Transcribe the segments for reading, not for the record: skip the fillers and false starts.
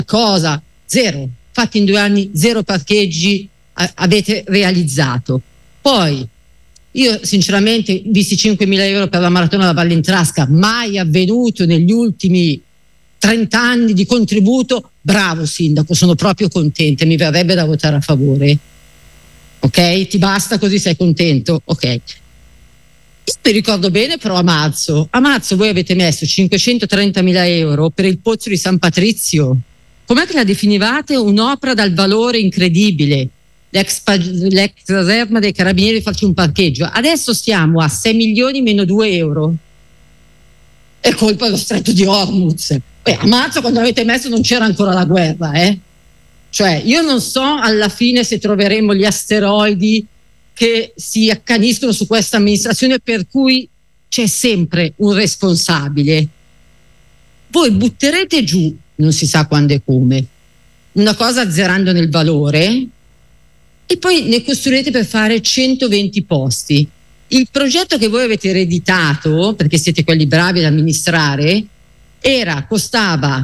cosa? Zero. Infatti in 2 anni 0 parcheggi avete realizzato. Poi io sinceramente, visti 5.000 euro per la maratona della Valle Intrasca, mai avvenuto negli ultimi 30 anni di contributo, bravo sindaco, sono proprio contenta, mi verrebbe da votare a favore. Ok? Ti basta così, sei contento? Ok. Io mi ricordo bene però a marzo voi avete messo 530.000 euro per il pozzo di San Patrizio. Com'è che la definivate? Un'opera dal valore incredibile. L'ex caserma dei carabinieri, farci un parcheggio. Adesso stiamo a 6 milioni meno 2 euro. È colpa dello stretto di Hormuz. A marzo, quando l'avete messo, non c'era ancora la guerra, Cioè, io non so alla fine se troveremo gli asteroidi che si accaniscono su questa amministrazione, per cui c'è sempre un responsabile. Voi butterete giù, non si sa quando e come, una cosa azzerando nel valore e poi ne costruirete per fare 120 posti. Il progetto che voi avete ereditato, perché siete quelli bravi ad amministrare, costava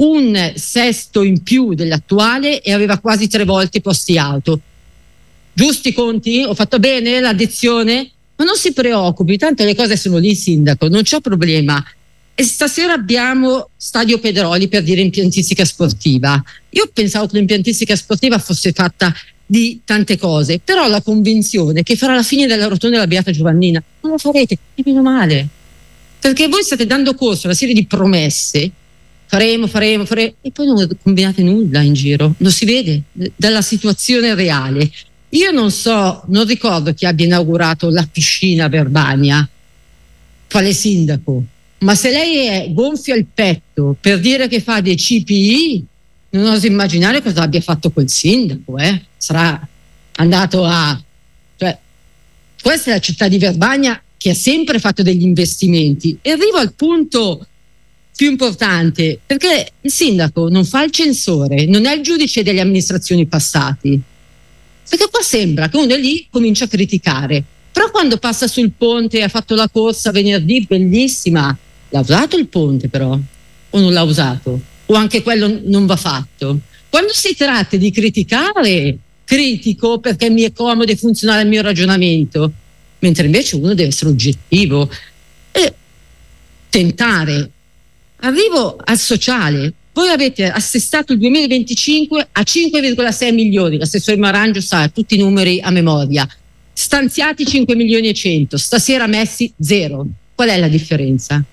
1/6 in più dell'attuale e aveva quasi 3 volte i posti auto. Giusti i conti? Ho fatto bene l'addizione? Ma non si preoccupi, tanto le cose sono lì, sindaco, non c'è problema. E stasera abbiamo Stadio Pedroli per dire impiantistica sportiva. Io pensavo che l'impiantistica sportiva fosse fatta di tante cose, però ho la convinzione che farà la fine della rotonda della Beata Giovannina. Non lo farete, e meno male, perché voi state dando corso a una serie di promesse, faremo, e poi non combinate nulla in giro, lo si vede dalla situazione reale. Io non ricordo chi abbia inaugurato la piscina a Verbania, quale sindaco, ma se lei è gonfia il petto per dire che fa dei CPI, non oso immaginare cosa abbia fatto quel sindaco, Sarà andato cioè, questa è la città di Verbania che ha sempre fatto degli investimenti. E arrivo al punto più importante, perché il sindaco non fa il censore, non è il giudice delle amministrazioni passate, perché qua sembra che uno è lì, comincia a criticare, però quando passa sul ponte e ha fatto la corsa venerdì, bellissima, l'ha usato il ponte però, o non l'ha usato, o anche quello non va fatto. Quando si tratta di criticare, critico perché mi è comodo e funzionale il mio ragionamento, mentre invece uno deve essere oggettivo e tentare. Arrivo al sociale. Voi avete assestato il 2025 a 5,6 milioni, l'assessore Marangio sa tutti i numeri a memoria, stanziati 5 milioni e 100, stasera messi 0. Qual è la differenza?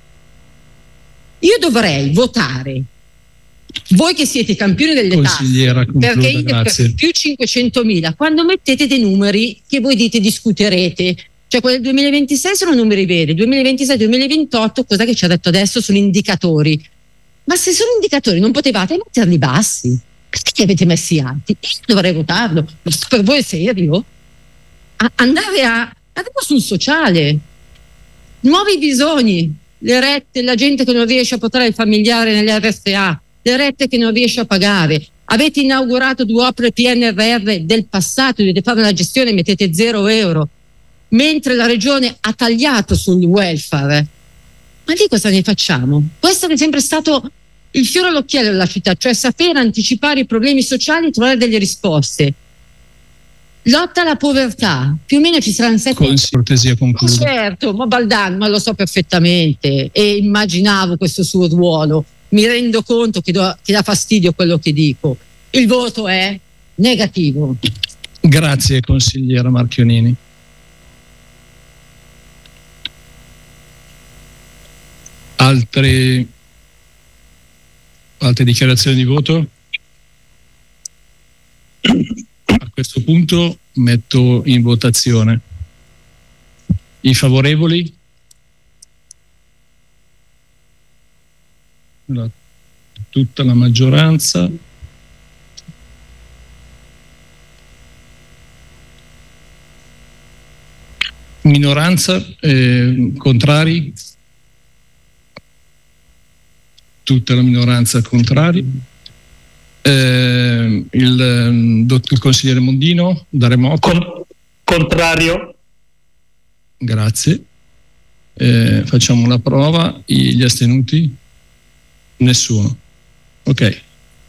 Io dovrei votare, voi che siete campioni delle tasse, perché io per più 500.000, quando mettete dei numeri che voi dite discuterete, cioè quelli del 2026 sono numeri veri, 2026-2028 cosa che ci ha detto adesso sono indicatori. Ma se sono indicatori non potevate metterli bassi, perché li avete messi alti? Io dovrei votarlo, ma per voi è serio? Andiamo sul sociale, nuovi bisogni, le rette, la gente che non riesce a portare il familiare nelle RSA, le rette che non riesce a pagare. Avete inaugurato 2 opere PNRR del passato, dovete fare una gestione e mettete 0 euro, mentre la regione ha tagliato sul welfare. Ma lì cosa ne facciamo? Questo è sempre stato il fiore all'occhiello della città, cioè sapere anticipare i problemi sociali e trovare delle risposte. Lotta alla povertà, più o meno ci saranno 7 cortesia, concludo. Certo, ma Baldan, ma lo so perfettamente e immaginavo questo suo ruolo, mi rendo conto che dà fastidio quello che dico. Il voto è negativo. Grazie consigliera Marchionini. Altre dichiarazioni di voto? A questo punto metto in votazione i favorevoli, tutta la maggioranza, minoranza, contrari, tutta la minoranza contrari. Il consigliere Mondino da remoto. Contrario. Grazie. Facciamo la prova. Gli astenuti? Nessuno. Ok.